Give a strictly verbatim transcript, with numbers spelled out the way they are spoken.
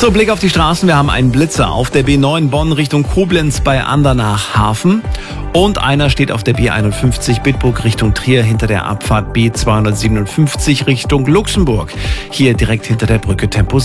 So, Blick auf die Straßen. Wir haben einen Blitzer auf der B neun Bonn Richtung Koblenz bei Andernach Hafen. Und einer steht auf der B einundfünfzig Bitburg Richtung Trier hinter der Abfahrt B zweihundertsiebenundfünfzig Richtung Luxemburg. Hier direkt hinter der Brücke Tempo